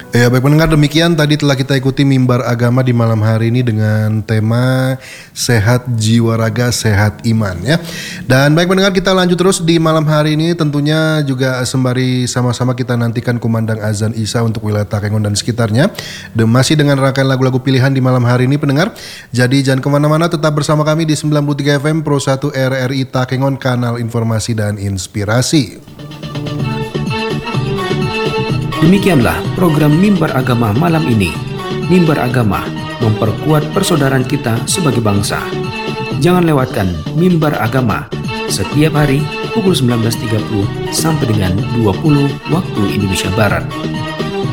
Ya baik pendengar, demikian tadi telah kita ikuti mimbar agama di malam hari ini dengan tema sehat jiwa raga sehat iman ya. Dan baik pendengar, kita lanjut terus di malam hari ini, tentunya juga sembari sama-sama kita nantikan kumandang azan Isya untuk wilayah Takengon dan sekitarnya. Dan masih dengan rangkaian lagu-lagu pilihan di malam hari ini pendengar. Jadi jangan kemana-mana, tetap bersama kami di 93 FM Pro 1 RRI Takengon, kanal informasi dan inspirasi. Demikianlah program Mimbar Agama malam ini. Mimbar Agama memperkuat persaudaraan kita sebagai bangsa. Jangan lewatkan Mimbar Agama setiap hari pukul 19.30 sampai dengan 20 waktu Indonesia Barat.